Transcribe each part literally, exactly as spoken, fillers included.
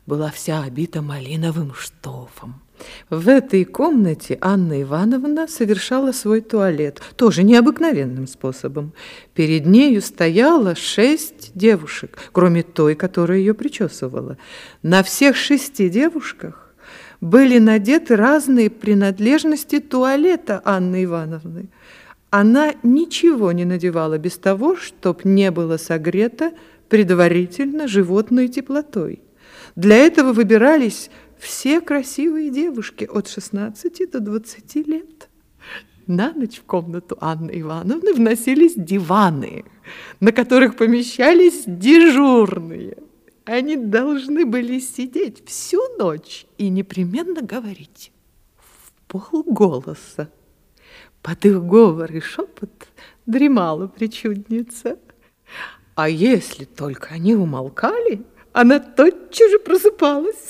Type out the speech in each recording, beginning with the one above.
была вся обита малиновым штофом. В этой комнате Анна Ивановна совершала свой туалет, тоже необыкновенным способом. Перед нею стояло шесть девушек, кроме той, которая ее причесывала. На всех шести девушках были надеты разные принадлежности туалета Анны Ивановны. Она ничего не надевала без того, чтоб не было согрето предварительно животной теплотой. Для этого выбирались все красивые девушки от шестнадцати до двадцати лет. На ночь в комнату Анны Ивановны вносились диваны, на которых помещались дежурные. Они должны были сидеть всю ночь и непременно говорить в полголоса. Под их говор и шепот дремала причудница. А если только они умолкали, она тотчас же просыпалась.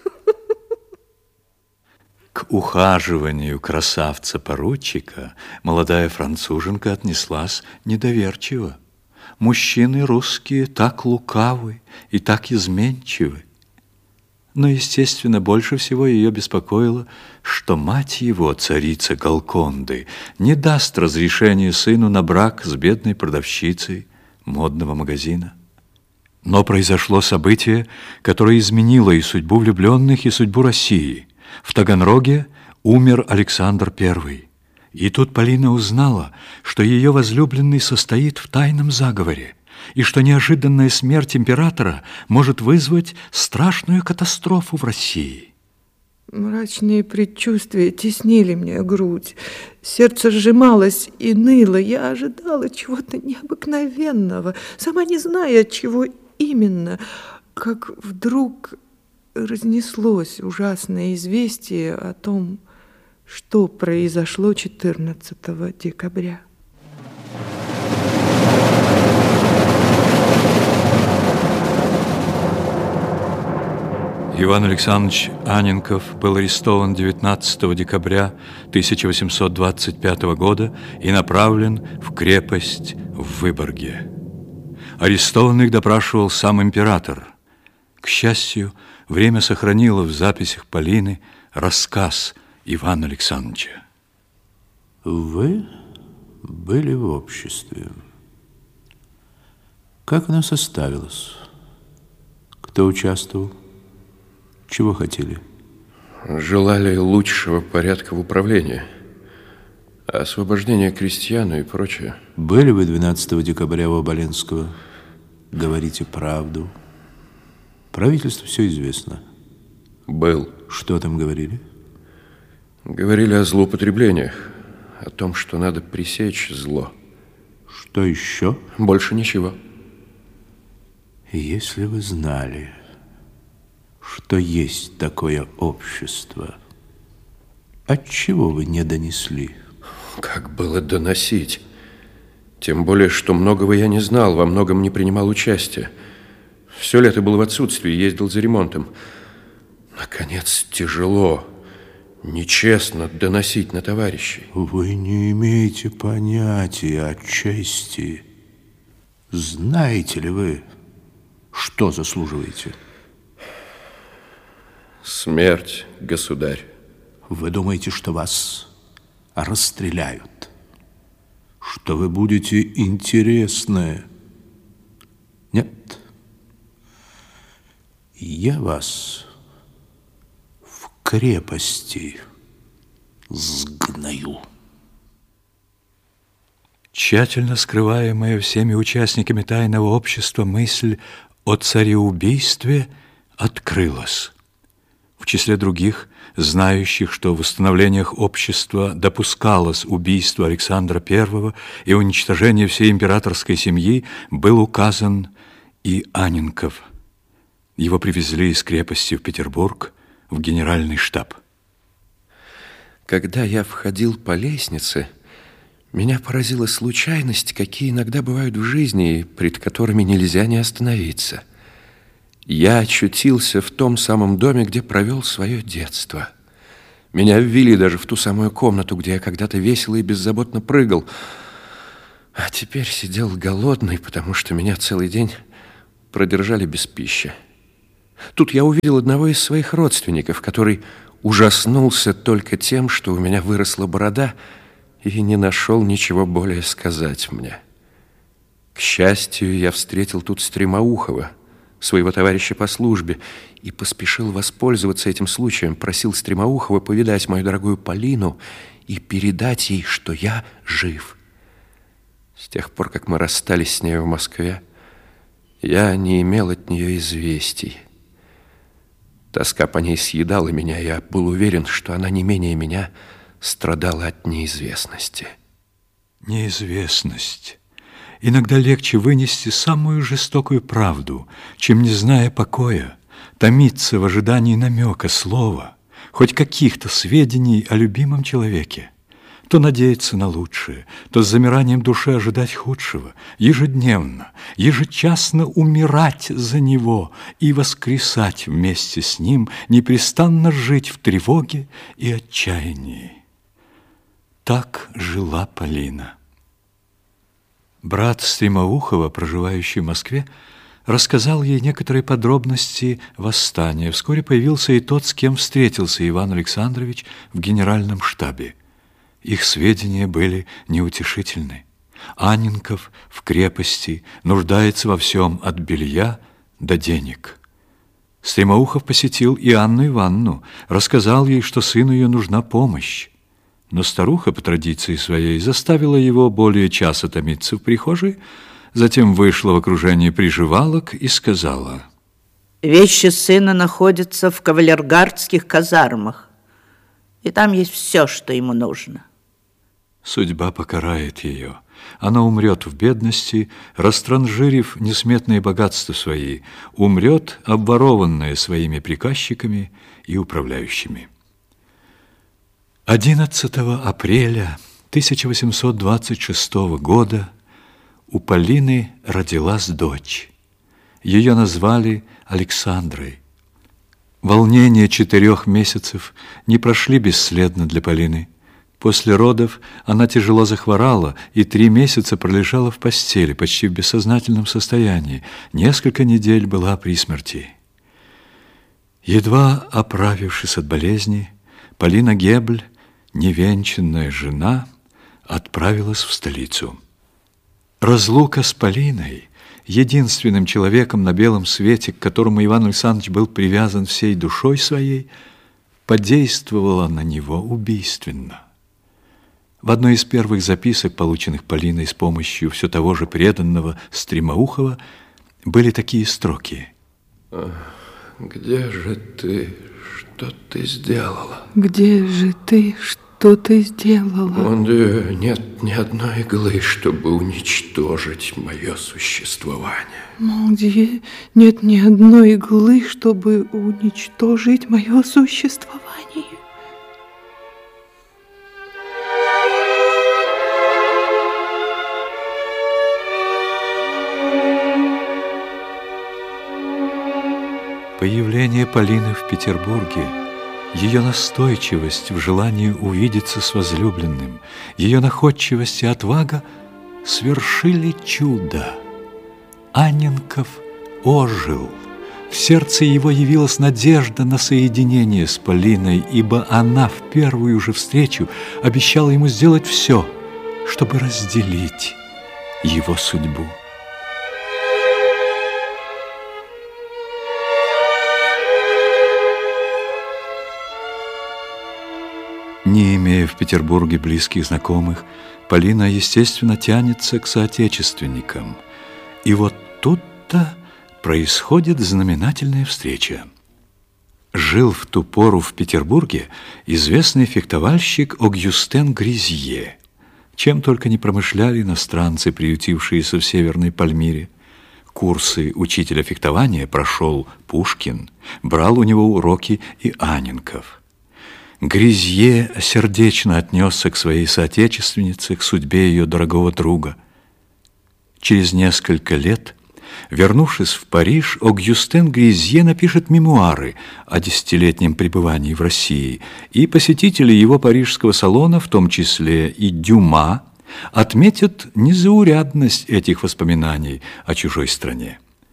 К ухаживанию красавца-поручика молодая француженка отнеслась недоверчиво. Мужчины русские так лукавы и так изменчивы. Но, естественно, больше всего ее беспокоило, что мать его, царица Галконды, не даст разрешения сыну на брак с бедной продавщицей модного магазина. Но произошло событие, которое изменило и судьбу влюбленных, и судьбу России. В Таганроге умер Александр Первый. И тут Полина узнала, что ее возлюбленный состоит в тайном заговоре, и что неожиданная смерть императора может вызвать страшную катастрофу в России. Мрачные предчувствия теснили мне грудь. Сердце сжималось и ныло. Я ожидала чего-то необыкновенного, сама не зная, от чего именно, как вдруг разнеслось ужасное известие о том, что произошло четырнадцатого декабря. Иван Александрович Анненков был арестован девятнадцатого декабря тысяча восемьсот двадцать пятого года и направлен в крепость в Выборге. Арестованных допрашивал сам император. К счастью, время сохранило в записях Полины рассказ Ивана Александровича. Вы были в обществе. Как оно составилось? Кто участвовал? Чего хотели? Желали лучшего порядка в управлении, освобождения крестьян и прочее. Были вы двенадцатого декабря у Оболенского? Говорите правду. Правительству все известно. Был. Что там говорили? Говорили о злоупотреблениях, о том, что надо пресечь зло. Что еще? Больше ничего. Если вы знали, что есть такое общество, отчего вы не донесли? Как было доносить? Тем более, что многого я не знал, во многом не принимал участия. Все лето был в отсутствии, ездил за ремонтом. Наконец, тяжело, нечестно доносить на товарищей. Вы не имеете понятия о чести. Знаете ли вы, что заслуживаете? Смерть, государь. Вы думаете, что вас расстреляют? Что вы будете интересны? Нет. Я вас в крепости сгною. Тщательно скрываемая всеми участниками тайного общества мысль о цареубийстве открылась. В числе других, знающих, что в установлениях общества допускалось убийство Александра Первого и уничтожение всей императорской семьи, был указан и Анненков. Его привезли из крепости в Петербург в генеральный штаб. Когда я входил по лестнице, меня поразила случайность, какие иногда бывают в жизни, пред которыми нельзя не остановиться. Я очутился в том самом доме, где провел свое детство. Меня ввели даже в ту самую комнату, где я когда-то весело и беззаботно прыгал. А теперь сидел голодный, потому что меня целый день продержали без пищи. Тут я увидел одного из своих родственников, который ужаснулся только тем, что у меня выросла борода, и не нашел ничего более сказать мне. К счастью, я встретил тут Стремоухова, своего товарища по службе, и поспешил воспользоваться этим случаем. Просил Стремоухова повидать мою дорогую Полину и передать ей, что я жив. С тех пор, как мы расстались с ней в Москве, я не имел от нее известий. Тоска по ней съедала меня, я был уверен, что она не менее меня страдала от неизвестности. Неизвестность. Иногда легче вынести самую жестокую правду, чем, не зная покоя, томиться в ожидании намека, слова, хоть каких-то сведений о любимом человеке. То надеяться на лучшее, то с замиранием души ожидать худшего, ежедневно, ежечасно умирать за него и воскресать вместе с ним, непрестанно жить в тревоге и отчаянии. Так жила Полина. Брат Стремоухова, проживающий в Москве, рассказал ей некоторые подробности восстания. Вскоре появился и тот, с кем встретился Иван Александрович в генеральном штабе. Их сведения были неутешительны. Анненков в крепости нуждается во всем от белья до денег. Стремоухов посетил и Анну Ивановну, рассказал ей, что сыну ее нужна помощь. Но старуха, по традиции своей, заставила его более часа томиться в прихожей, затем вышла в окружении приживалок и сказала: «Вещи сына находятся в кавалергардских казармах, и там есть все, что ему нужно». Судьба покарает ее. Она умрет в бедности, растранжирив несметные богатства свои, умрет, обворованная своими приказчиками и управляющими. одиннадцатого апреля тысяча восемьсот двадцать шестого года у Полины родилась дочь. Ее назвали Александрой. Волнения четырех месяцев не прошли бесследно для Полины. После родов она тяжело захворала и три месяца пролежала в постели, почти в бессознательном состоянии. Несколько недель была при смерти. Едва оправившись от болезни, Полина Гебль, невенчанная жена, отправилась в столицу. Разлука с Полиной, единственным человеком на белом свете, к которому Иван Александрович был привязан всей душой своей, подействовала на него убийственно. В одной из первых записок, полученных Полиной с помощью все того же преданного Стремоухова, были такие строки: «Где же ты? Что ты сделала? Где же ты? Что ты сделала? Мондиeu, нет ни одной иглы, чтобы уничтожить мое существование. Мондиeu, нет ни одной иглы, чтобы уничтожить мое существование». Появление Полины в Петербурге, ее настойчивость в желании увидеться с возлюбленным, ее находчивость и отвага свершили чудо. Анненков ожил. В сердце его явилась надежда на соединение с Полиной, ибо она в первую же встречу обещала ему сделать все, чтобы разделить его судьбу. Не имея в Петербурге близких знакомых, Полина, естественно, тянется к соотечественникам. И вот тут-то происходит знаменательная встреча. Жил в ту пору в Петербурге известный фехтовальщик Огюстен Гризье. Чем только не промышляли иностранцы, приютившиеся в Северной Пальмире. Курсы учителя фехтования прошел Пушкин, брал у него уроки и Анненков. Гризье сердечно отнесся к своей соотечественнице, к судьбе ее дорогого друга. Через несколько лет, вернувшись в Париж, Огюстен Гризье напишет мемуары о десятилетнем пребывании в России, и посетители его парижского салона, в том числе и Дюма, отметят незаурядность этих воспоминаний о чужой стране.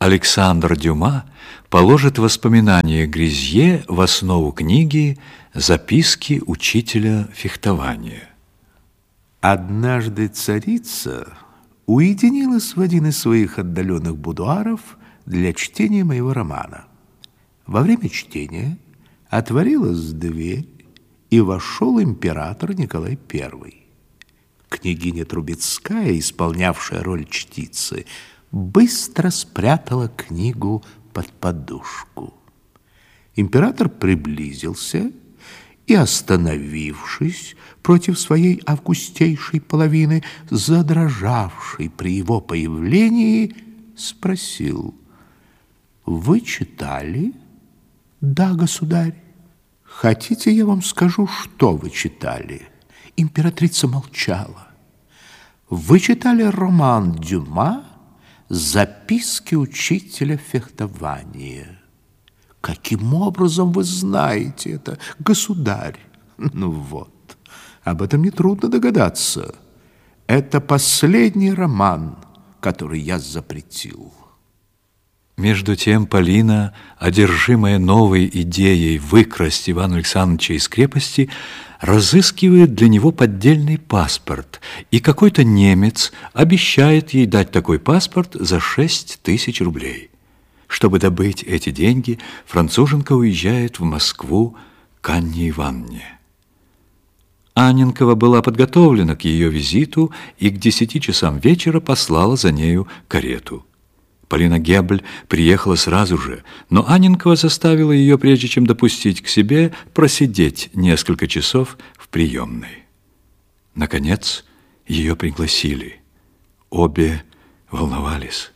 Александр Дюма положит воспоминания Гризье в основу книги «Записки учителя фехтования». Однажды царица уединилась в один из своих отдаленных будуаров для чтения моего романа. Во время чтения отворилась дверь, и вошел император Николай Первый. Княгиня Трубецкая, исполнявшая роль чтицы, быстро спрятала книгу под подушку. Император приблизился и, остановившись против своей августейшей половины, задрожавшей при его появлении, спросил: «Вы читали?» «Да, государь». «Хотите, я вам скажу, что вы читали?» Императрица молчала. «Вы читали роман Дюма «Записки учителя фехтования». Каким образом вы знаете это, государь? Ну вот, об этом нетрудно догадаться. Это последний роман, который я запретил. Между тем Полина, одержимая новой идеей выкрасть Ивана Александровича из крепости, разыскивает для него поддельный паспорт, и какой-то немец обещает ей дать такой паспорт за шесть тысяч рублей. Чтобы добыть эти деньги, француженка уезжает в Москву к Анне Ивановне. Анненкова была подготовлена к ее визиту и к десяти часам вечера послала за нею карету. Полина Гебль приехала сразу же, но Анненкова заставила ее, прежде чем допустить к себе, просидеть несколько часов в приемной. Наконец, ее пригласили. Обе волновались.